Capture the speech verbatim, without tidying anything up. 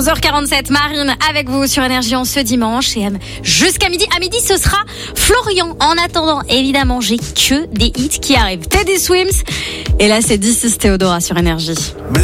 onze heures quarante-sept, Marine avec vous sur Énergie en ce dimanche. Et jusqu'à midi, à midi, ce sera Florian. En attendant, évidemment, j'ai que des hits qui arrivent. Teddy Swims. Et là, c'est This is Theodora sur Énergie.